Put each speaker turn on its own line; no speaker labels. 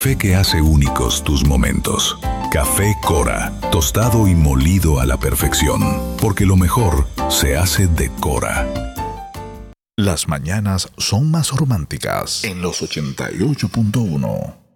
Café que hace únicos tus momentos. Café Cora, tostado y molido a la perfección, porque lo mejor se hace de Cora.
Las mañanas son más románticas en los 88.1.